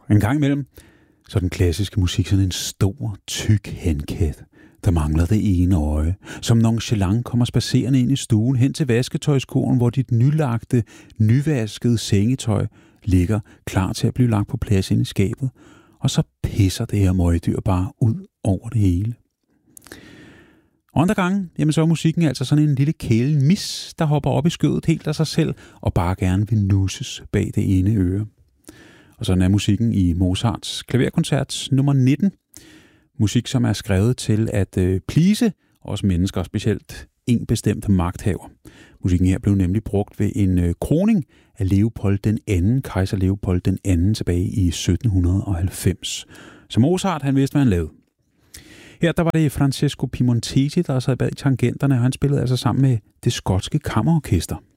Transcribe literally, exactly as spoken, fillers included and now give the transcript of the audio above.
En gang imellem, så er den klassiske musik sådan en stor, tyk henkat, der mangler det ene øje, som nonchalant kommer spacerende ind i stuen hen til vasketøjskurven, hvor dit nylagte, nyvaskede sengetøj ligger klar til at blive lagt på plads ind i skabet, og så pisser det her møgdyr bare ud over det hele. Og andre gange, jamen så er musikken altså sådan en lille kælen mis, der hopper op i skødet helt af sig selv og bare gerne vil nusses bag det ene øre. Og sådan er musikken i Mozarts klaverkoncert nummer nitten. Musik, som er skrevet til at øh, please os mennesker, specielt en bestemt magthaver. Musikken her blev nemlig brugt ved en øh, kroning af Leopold den anden, kejser Leopold den anden, tilbage i sytten halvfems. Så Mozart, han vidste, hvad han lavede. Her der var det Francesco Piemontesi, der sad bag tangenterne, og han spillede altså sammen med det skotske kammerorkester.